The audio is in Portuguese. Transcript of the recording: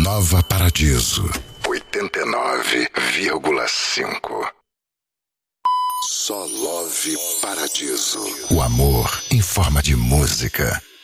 Nova Paradiso 89,5. Só Love Paradiso. O amor em forma de música.